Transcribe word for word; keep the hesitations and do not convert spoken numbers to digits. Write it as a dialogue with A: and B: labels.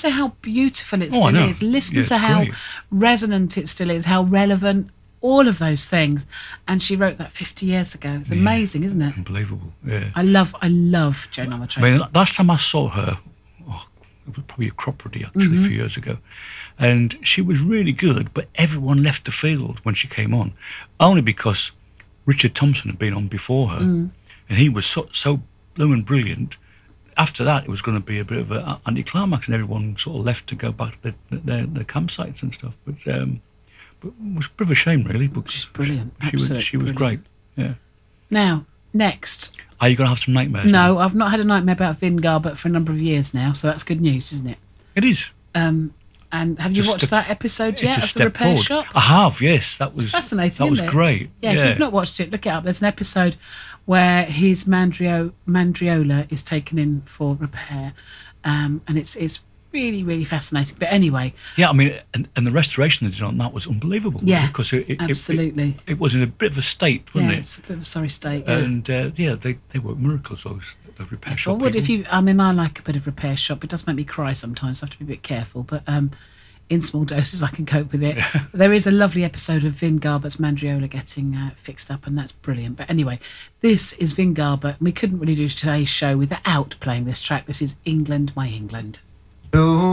A: to how beautiful it
B: Oh, I
A: still
B: know.
A: is. Listen
B: Yeah,
A: to
B: it's
A: how
B: great.
A: resonant it still is, how relevant, all of those things. And she wrote that fifty years ago. It's amazing, isn't it?
B: Unbelievable. Yeah.
A: I love, I love Joan
B: I
A: Armatrading.
B: mean, last time I saw her, oh, it was probably a crop ruddy actually
A: Mm-hmm.
B: a few years ago, and she was really good. But everyone left the field when she came on, only because Richard Thompson had been on before her,
A: Mm.
B: and he was so so blooming brilliant. After that, it was going to be a bit of an anticlimax, and everyone sort of left to go back to their, their, their campsites and stuff. But, um, but it was a bit of a shame, really. But
A: She's brilliant.
B: She was
A: Absolute
B: she was
A: brilliant.
B: great. Yeah.
A: Now, next.
B: Are you going to have some nightmares? now?
A: No, I've not had a nightmare about Vin Garbutt for a number of years now, so that's good news, isn't it?
B: It is.
A: Um, and have you
B: Just
A: watched
B: a-
A: that episode yet
B: It's a
A: of the
B: step
A: Repair
B: forward.
A: Shop?
B: I have, yes. That was
A: Fascinating.
B: That was
A: isn't it?
B: great.
A: Yeah, if you've not watched it, look it up. There's an episode where his mandrio mandriola is taken in for repair, um, and it's it's really really fascinating. But anyway,
B: Yeah, I mean, and, and the restoration they did on that was unbelievable.
A: Yeah,
B: because it, it,
A: absolutely.
B: It, it, was in a bit of a state, wasn't
A: yeah,
B: it?
A: it's a bit of a sorry state. Yeah.
B: And uh, yeah, they, they were miracles. Those the repair
A: So
B: shop
A: I would if
B: people.
A: you. I mean, I like a bit of Repair Shop. It does make me cry sometimes. So I have to be a bit careful, but um, in small doses, I can cope with it. There is a lovely episode of Vin Garbutt's mandriola getting uh, fixed up, and that's brilliant. But anyway, this is Vin Garbutt. We couldn't really do today's show without playing this track. This is England, My England.